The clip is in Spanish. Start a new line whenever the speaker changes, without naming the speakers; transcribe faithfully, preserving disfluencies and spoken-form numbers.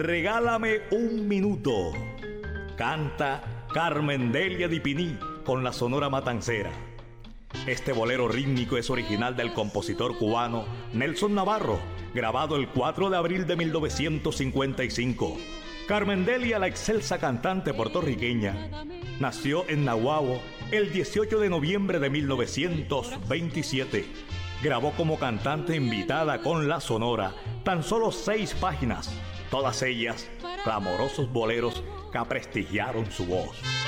Regálame un minuto. Canta Carmen Delia Di Piní con la Sonora Matancera. Este bolero rítmico es original del compositor cubano Nelson Navarro, grabado el cuatro de abril de mil novecientos cincuenta y cinco. Carmen Delia, la excelsa cantante puertorriqueña, nació en Nahuabo el dieciocho de noviembre de mil novecientos veintisiete. Grabó como cantante invitada con la Sonora tan solo seis páginas, todas ellas clamorosos boleros que prestigiaron su voz.